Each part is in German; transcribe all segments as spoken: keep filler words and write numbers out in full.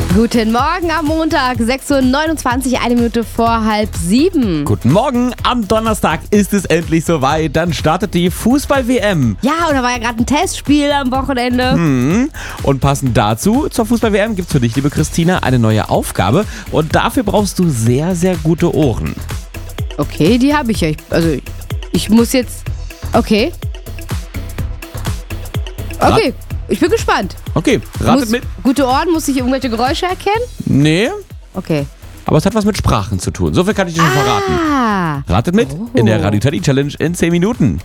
Guten Morgen am Montag, sechs Uhr neunundzwanzig, eine Minute vor halb sieben. Guten Morgen, am Donnerstag ist es endlich soweit, dann startet die Fußball-W M. Ja, und da war ja gerade ein Testspiel am Wochenende. Mhm. Und passend dazu, zur Fußball-W M gibt es für dich, liebe Christina, eine neue Aufgabe und dafür brauchst du sehr, sehr gute Ohren. Okay, die habe ich ja. Ich, also, ich muss jetzt... Okay. Okay, ich bin gespannt. Okay, ratet Muss, mit. Gute Ohren, muss ich irgendwelche Geräusche erkennen? Nee, Okay. aber es hat was mit Sprachen zu tun. So viel kann ich dir schon verraten. Ah. Ratet mit Oh. in der Radio Teddy Challenge in zehn Minuten.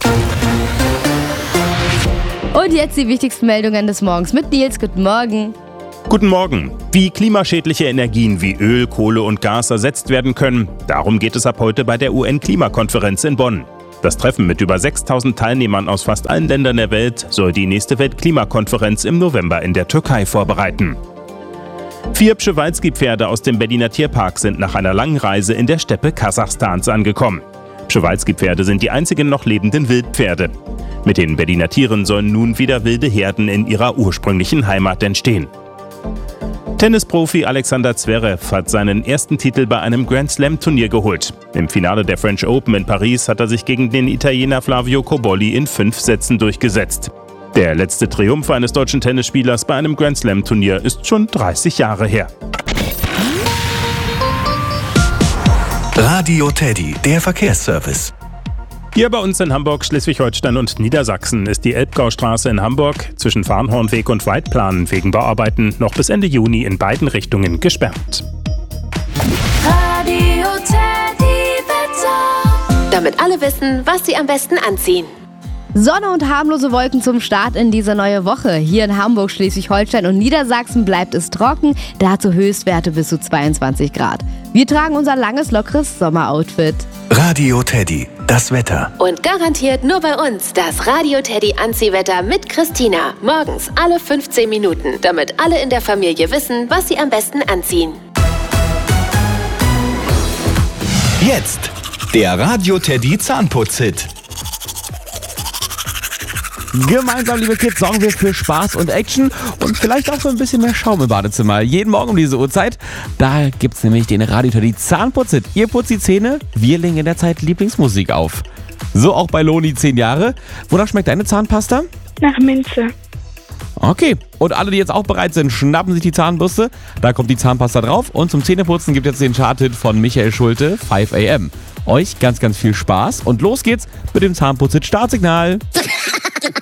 Und jetzt die wichtigsten Meldungen des Morgens mit Nils. Guten Morgen. Guten Morgen. Wie klimaschädliche Energien wie Öl, Kohle und Gas ersetzt werden können, darum geht es ab heute bei der U N-Klimakonferenz in Bonn. Das Treffen mit über sechstausend Teilnehmern aus fast allen Ländern der Welt soll die nächste Weltklimakonferenz im November in der Türkei vorbereiten. Vier Przewalski-Pferde aus dem Berliner Tierpark sind nach einer langen Reise in der Steppe Kasachstans angekommen. Przewalski-Pferde sind die einzigen noch lebenden Wildpferde. Mit den Berliner Tieren sollen nun wieder wilde Herden in ihrer ursprünglichen Heimat entstehen. Tennisprofi Alexander Zverev hat seinen ersten Titel bei einem Grand-Slam-Turnier geholt. Im Finale der French Open in Paris hat er sich gegen den Italiener Flavio Cobolli in fünf Sätzen durchgesetzt. Der letzte Triumph eines deutschen Tennisspielers bei einem Grand-Slam-Turnier ist schon dreißig Jahre her. Radio Teddy, der Verkehrsservice. Hier bei uns in Hamburg, Schleswig-Holstein und Niedersachsen ist die Elbgaustraße in Hamburg zwischen Farnhornweg und Weidplan wegen Bauarbeiten noch bis Ende Juni in beiden Richtungen gesperrt. Radio Teddy Wetter. Damit alle wissen, was sie am besten anziehen. Sonne und harmlose Wolken zum Start in diese neue Woche. Hier in Hamburg, Schleswig-Holstein und Niedersachsen bleibt es trocken, dazu Höchstwerte bis zu zweiundzwanzig Grad. Wir tragen unser langes, lockeres Sommeroutfit. Radio Teddy, das Wetter. Und garantiert nur bei uns das Radio Teddy Anziehwetter mit Christina. Morgens alle fünfzehn Minuten, damit alle in der Familie wissen, was sie am besten anziehen. Jetzt der Radio Teddy Zahnputz-Hit. Gemeinsam, liebe Kids, sorgen wir für Spaß und Action und vielleicht auch so ein bisschen mehr Schaum im Badezimmer. Jeden Morgen um diese Uhrzeit, da gibt's nämlich den Radio Teddy Zahnputz-Hit. Ihr putzt die Zähne, wir legen in der Zeit Lieblingsmusik auf. So auch bei Loni, zehn Jahre. Wonach schmeckt deine Zahnpasta? Nach Minze. Okay, und alle, die jetzt auch bereit sind, schnappen sich die Zahnbürste. Da kommt die Zahnpasta drauf und zum Zähneputzen gibt jetzt den Chart-Hit von Michael Schulte, five a m. Euch ganz, ganz viel Spaß und los geht's mit dem Zahnputz-Hit Startsignal.